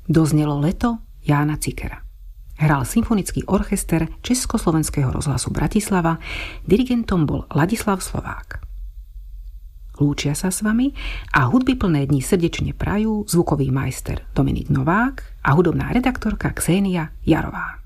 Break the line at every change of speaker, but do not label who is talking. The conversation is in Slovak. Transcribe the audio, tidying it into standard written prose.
Doznelo Leto Jána Cikera. Hral symfonický orchester Československého rozhlasu Bratislava, dirigentom bol Ladislav Slovák. Lúčia sa s vami a hudby plné dni srdečne prajú zvukový majster Dominik Novák a hudobná redaktorka Xénia Jarová.